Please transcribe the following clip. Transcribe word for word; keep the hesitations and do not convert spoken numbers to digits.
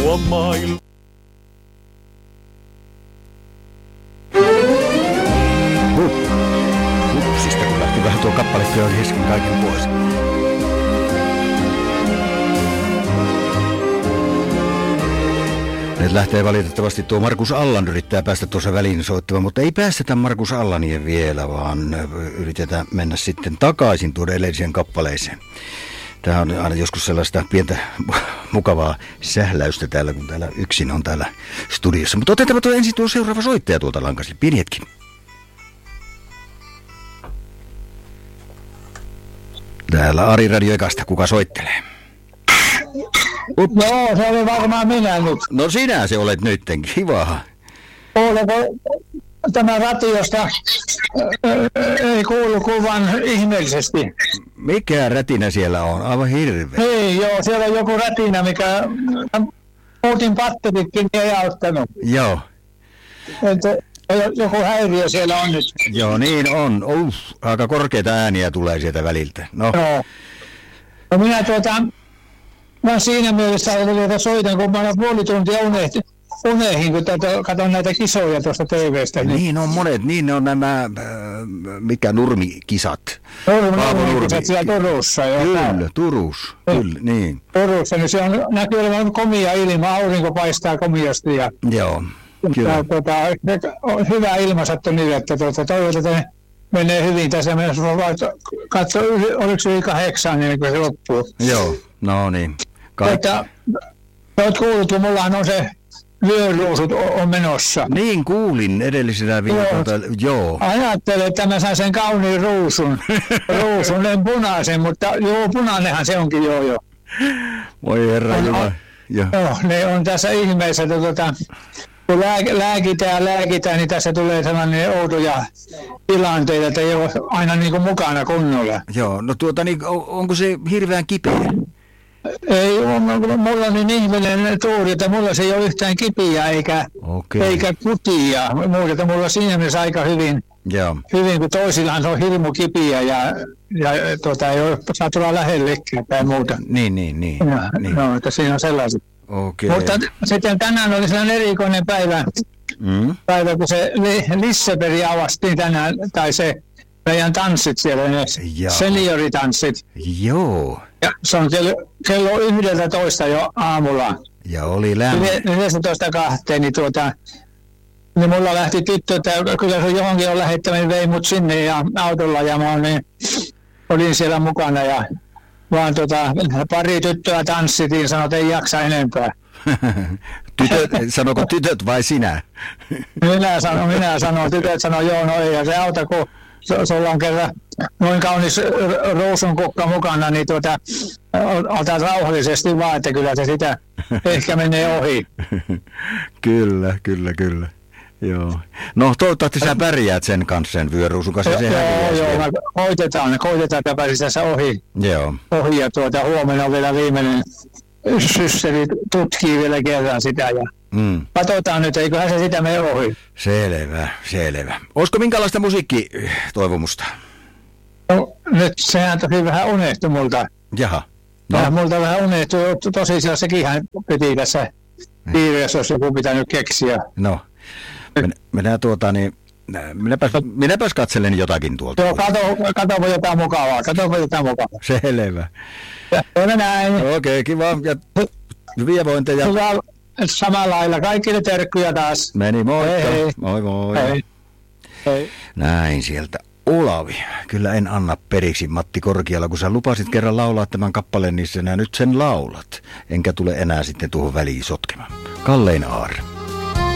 tuo maailma. Hupsista, kun lähti vähän tuo kappalekin on kesken kaiken pois. Nyt lähtee valitettavasti tuo Markus Allan yrittää päästä tuossa väliin soittamaan, mutta ei päästetä Markus Allania vielä, vaan yritetään mennä sitten takaisin tuoda edelliseen kappaleeseen. Tämä on aina joskus sellaista pientä mukavaa sähläystä täällä, kun täällä yksin on täällä studiossa. Mutta otetaanpa tuo ensin tuo seuraava soittaja tuolta lankasille. Pieni hetki. Täällä Ari Radio Ekasta. Kuka soittelee? Ups. Joo, se oli varmaan minä nyt. No sinä se olet nytten. Kiva. Kuuleeko tämä ratiosta ei kuulu kuvan ihmeellisesti? Mikä rätinä siellä on? Aivan hirveä. Ei, joo, siellä on joku rätinä, mikä muutin patterikin ei auttanut. Joo. Että joku häiriö siellä on nyt. Joo, niin on. Uff, aika korkeita ääniä tulee sieltä väliltä. No. Joo. No minä tuota, mä siinä mielessä että soitan, kun mä olen puoli tuntia unehti. Unehin, kun tätä, katson näitä kisoja tuosta T V:stä. Niin, niin on monet, niin ne on nämä, äh, mikä nurmikisat. Nurmikisat siellä Turussa. Kyllä, Turus, kyllä, niin. Turussa, niin se on, näkyy olevan komia ilma, aurinko paistaa komiasti. Ja, joo, kyllä. Ja, tuota, on hyvä ilma sattu niin, että tuota, toivotaan, että menee hyvin tässä. Katso, oliko se yli kahdeksan, niin kuin se loppuu. Joo, no niin. Tuota, olet kuullut, kun mullahan on se vyöruusut on menossa. Niin kuulin edellisellä viikolla. Joo. Ajattelen, että mä saan sen kauniin ruusun. Ruusun, en punaisen, mutta joo, punainenhan se onkin joo jo. Voi herra Jumala. Joo, ne on tässä ihmeessä, että tuota, kun lääk- lääkitään lääkitään, niin tässä tulee sellainen outoja tilanteita, että ei ole aina niin kuin mukana kunnolla. Joo, no tuota, niin, onko se hirveän kipeä? Ei, mulla on niin ihmeellinen tuuri, että mulla se ei ole yhtään kipiä eikä, okay. eikä kutia. Muuta, että mulla on siinä mielessä aika hyvin, Joo. hyvin kun toisillaan se on hirmu kipiä ja, ja tuota, ei ole saa tulla lähellekään tai muuta. Niin, niin, niin. Ja, niin. No, että siinä on sellaiset. Okay. Mutta sitten tänään oli sellainen erikoinen päivä, mm. päivä kun se Lisseberi avastiin tänään, tai se meidän tanssit siellä, ne senioritanssit. Joo. Ja se on kello, kello yhdeltätoista jo aamulla. Ja oli lämmin. yhdestätoista kahteen, niin tuota, niin mulla lähti tyttö, että kyllä se johonkin on lähettäminen, vei mut sinne ja autolla ja mä niin, olin siellä mukana ja vaan tota, pari tyttöä tanssitiin, sanoi, että ei jaksa enempää. Tytöt, sanoko tytöt vai sinä? Minä sanon, minä sanon, tytöt sanoi, joo, no ei, ja se auta, kun sulla on kerran noin kaunis ruusunkukka mukana, niin tuota, otat rauhallisesti vaan, että kyllä se sitä ehkä menee ohi. Kyllä, kyllä, kyllä. Joo. No toivottavasti sä pärjäät sen kanssa, sen vyöruusun kanssa. Joo, joo, joo, koitetaan, koitetaan, että pääsisi tässä ohi. Joo. Ohi ja tuota, huomenna on vielä viimeinen sysseli, tutkii vielä kerran sitä ja mm. katsotaan nyt, eiköhän se sitä mene ohi. Selvä, selvä. Olisiko minkälaista musiikkitoivomusta? No nyt sehän tosi vähän unehtui multa. Jaha. No. Vähän multa vähän unehtui, tosiaan sekinhän piti tässä piirissä, jos joku pitänyt keksiä. No, minä, minä tuota niin, minäpäs, minäpäs katselen jotakin tuolta. Joo, kato, katsopa jotain mukavaa, katsopa jotain mukavaa. Selvä. Ja näin. Okei, okay, kiva ja hyviä vointeja. Hyvä, samalla lailla, kaikille terkkuja taas. Meni, moikka. Hei, hei. Moi moi. Hei. Hei. Näin sieltä. Olavi, kyllä en anna periksi Matti Korkiala, kun sä lupasit kerran laulaa tämän kappaleen, niin sinä nyt sen laulat. Enkä tule enää sitten tuohon väliin sotkemaan. Kallein Aar.